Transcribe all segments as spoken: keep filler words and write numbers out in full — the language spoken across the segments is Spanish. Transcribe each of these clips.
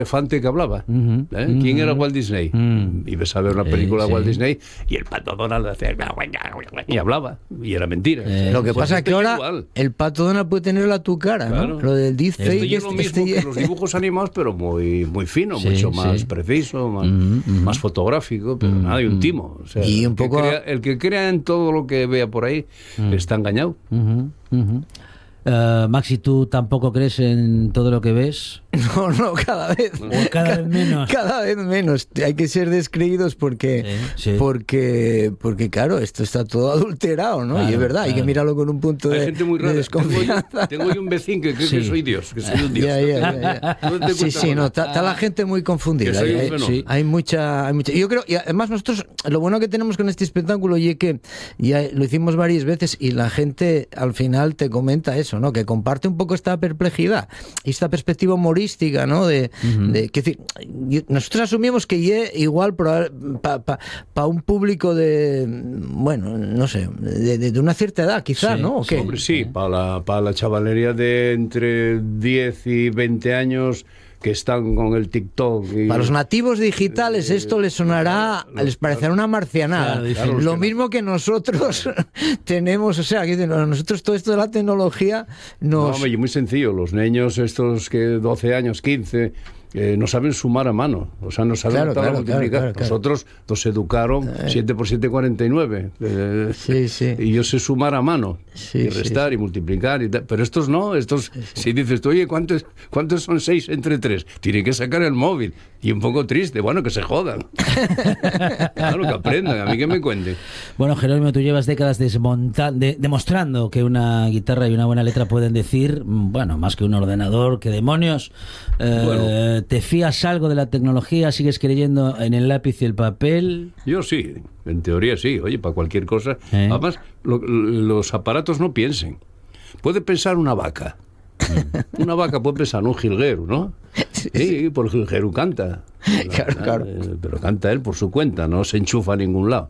elefante que hablaba. Uh-huh. ¿Eh? Uh-huh. ¿Quién era Walt Disney? Uh-huh. Ibas a ver una película eh, de Walt sí. Disney y el pato Donald hacía y hablaba y era mentira. Eh, Lo que Pues pasa es que ahora igual. el pato Donald puede tenerlo a tu cara, Claro. ¿no? Lo del deepfake Esto es lo mismo este- que los dibujos animados, pero muy muy fino, Sí, mucho sí. más preciso, más, Uh-huh, uh-huh. más fotográfico, pero Uh-huh. nada, y un timo. O sea, Y un el que poco- crea- el que crea en todo lo que vea por ahí Uh-huh. está engañado. Uh-huh, uh-huh. Uh, Maxi, ¿tú tampoco crees en todo lo que ves? No, no, cada vez. ¿O cada vez menos? Cada vez menos. Hay que ser descreídos porque, Sí, sí. porque, porque claro, esto está todo adulterado, ¿no? Claro, y es verdad, hay claro. que mirarlo con un punto Hay de, gente muy de rara. Tengo desconfianza. yo, tengo yo un vecino que cree Sí. que soy Dios, que soy un Dios. Ya, ya, ya, ya. No te Sí, cuento sí, nada. no, está, está la gente muy confundida. Que soy un hay, fenómeno. sí, hay mucha, hay mucha. Yo creo, y además nosotros, lo bueno que tenemos con este espectáculo y es que ya lo hicimos varias veces y la gente al final te comenta eso, ¿no? Que comparte un poco esta perplejidad y esta perspectiva humorística, ¿no? De, Uh-huh. de que decir, yo- nosotros asumimos que ye igual para pa, pa, pa un público de, bueno, no sé, de, de, de una cierta edad, quizás, Sí, ¿no? ¿O qué? Hombre, sí, para la, para la chavalería de entre diez y veinte años que están con el TikTok. Y, Para los nativos digitales esto les sonará, claro, les parecerá una marcianada. Claro, claro, Lo que no. mismo que nosotros tenemos, o sea, que nosotros todo esto de la tecnología No, nos... hombre, y muy sencillo. Los niños estos que doce años, quince... Eh, no saben sumar a mano, o sea, no saben Claro, notar o claro, multiplicar. claro, claro, Nosotros nos educaron siete por siete, cuarenta y nueve. Eh, Sí, sí. Y yo sé sumar a mano, Sí, y restar sí. y multiplicar. Y tal. Pero estos no, estos, si dices tú, oye, ¿cuántos, ¿cuántos son seis entre tres? Tienen que sacar el móvil. Y un poco triste, bueno, que se jodan. Claro, que aprendan, a mí que me cuenten. Bueno, Jerónimo, tú llevas décadas desmonta- de- demostrando que una guitarra y una buena letra pueden decir, mm, bueno, más que un ordenador, que demonios. Eh, Bueno. ¿Te fías algo de la tecnología? ¿Sigues creyendo en el lápiz y el papel? Yo sí, en teoría sí, oye, para cualquier cosa. ¿Eh? Además, lo- los aparatos no piensen. Puede pensar una vaca. Una vaca puede pensar en un jilguero, ¿no? Sí, por el jilguero canta. Claro, claro. Eh, Pero canta él por su cuenta, no se enchufa a ningún lado.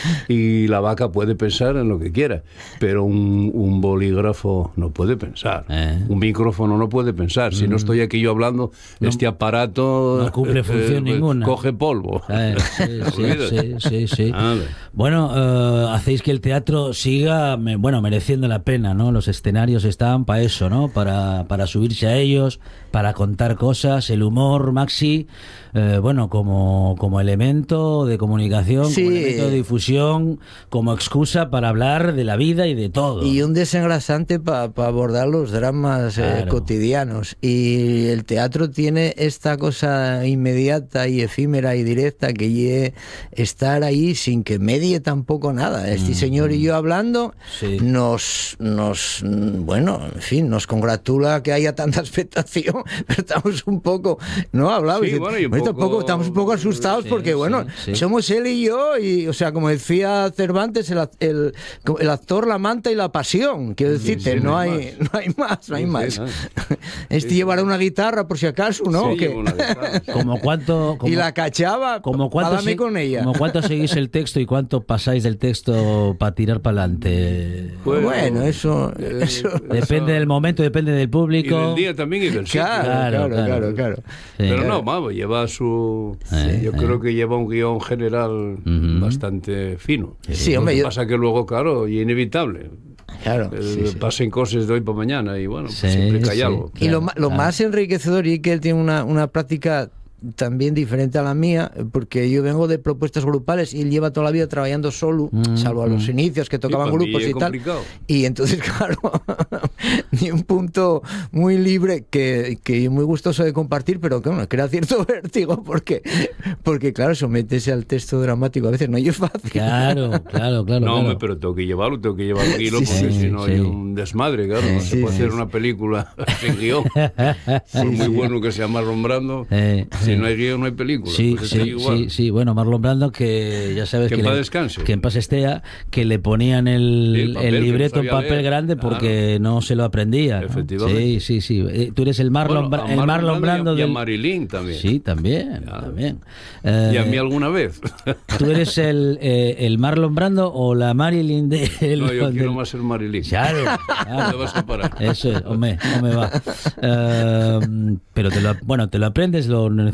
Y la vaca puede pensar en lo que quiera, pero un, un bolígrafo no puede pensar. Eh. Un micrófono no puede pensar. Si no estoy aquí yo hablando, este aparato no cumple función ninguna. coge polvo. Eh, sí, sí, Olvídate. sí, sí, sí. A ver. Bueno, eh, hacéis que el teatro siga, me- bueno, mereciendo la pena, ¿no? Los escenarios están para eso, ¿no? Para, para subirse a ellos, para contar cosas, el humor, Maxi, eh, bueno, como, como elemento de comunicación, Sí. como elemento de difusión, como excusa para hablar de la vida y de todo. Y un desengrasante para abordar los dramas eh, Claro. cotidianos. Y el teatro tiene esta cosa inmediata y efímera y directa que ye estar ahí sin que medie tampoco nada. Este señor y yo hablando Sí. nos, nos, mm, bueno, en fin, nos congratula que haya tanta expectación, pero estamos un poco, ¿no? Hablamos. Sí, bueno, y un Bueno, poco- tampoco- estamos un poco asustados Sí, porque, bueno, sí, sí. somos él y yo, y, o sea, como decía Cervantes, el, el, el actor, la manta y la pasión. Quiero decirte, sí, no, no hay, hay no hay más, no hay Sí, sí, más. no. Este Sí, llevará una guitarra por si acaso, ¿no? Sí, ¿O qué? llevo una guitarra. Como cuánto... Como, Y la cachaba, como cuánto, pádame se- con ella. como cuánto seguís el texto y cuánto pasáis del texto para tirar para adelante. Bueno, eso, eh, eso. Depende del momento, depende del Y público. del día también y del sitio. Claro, Claro, claro, claro. claro, claro. Sí. Pero claro. no, vamos, lleva su... Sí, yo sí. creo que lleva un guión general Ujú. bastante fino. Sí, Lo hombre, que yo- pasa que luego, claro, y inevitable. Claro, Eh, sí, sí. Pasen cosas de hoy para mañana y bueno, pues Sí, siempre que hay sí. algo. Y lo, Claro, ma- lo claro. más enriquecedor y que él tiene una, una práctica también diferente a la mía, porque yo vengo de propuestas grupales y él lleva toda la vida trabajando solo, Mm, salvo a los mm. inicios que tocaban para mí grupos es y tal. complicado. Y entonces, claro, ni un punto muy libre que, que muy gustoso de compartir, pero que bueno, crea cierto vértigo porque, porque claro, someterse al texto dramático a veces no es fácil. Claro, claro, claro. No, claro. hombre, pero tengo que llevarlo, tengo que llevarlo hilo, Sí, porque sí, si no sí. hay un desmadre, claro. No Sí, se puede sí, hacer sí. una película sin guión. Por muy bueno que sea Marlon Brando, Eh, si eh. no hay guión no hay película. Sí, Pues sí, está igual. sí, sí. Bueno, Marlon Brando, que ya sabes Que que, en paz le- descanse. que en paz esté, que le ponían el, Sí, el papel, el que no libreto en sabía papel leer. grande porque no se se lo aprendía, ¿no? Efectivamente. Sí, sí, sí. Eh, Tú eres el Marlon, Bueno, Bra- a el Marlon Brando y a, y a del... Marilyn también. Sí, también, Ya. también. Y a Eh, mí alguna vez. ¿Tú eres el, eh, el Marlon Brando o la Marilyn de... No, yo del- quiero más ser Marilyn. Claro, ¿Dónde claro. vas a parar? Eso es, hombre, no me va. Eh, pero te lo, bueno, te lo aprendes, lo